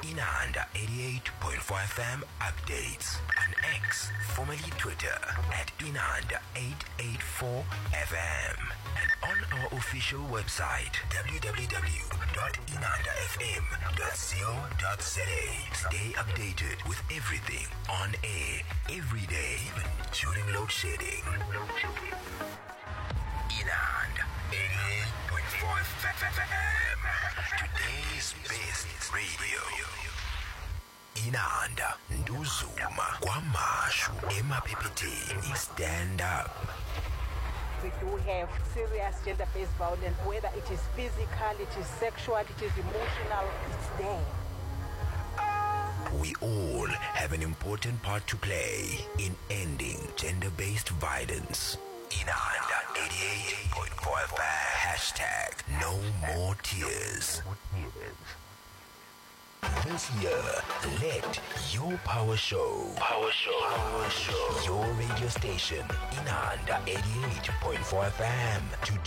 Inanda 88.4 FM updates. On X, formerly Twitter, at Inanda 884 FM. And on our official website, www.inandafm.co.za. Stay updated with everything on air, every day, even during load shedding. Inanda 88.4 FM. Today's best radio. Inanda Nduzuma Kwamashu Emaphepheteni. Stand up. We do have serious gender-based violence, whether it is physical, it is sexual, it is emotional, it's there. We all have an important part to play in ending gender-based violence. Inanda 88.4 FM. #No more tears. This year, let your power show. Your radio station, Inanda 88.4 FM.